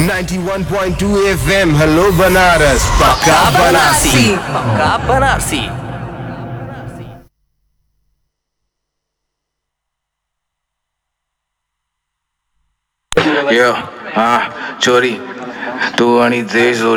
91.2 FM. Hello Banaras, पक्का बनारसी। पक्का Banarasi. Yo, चोरी तू आणि ते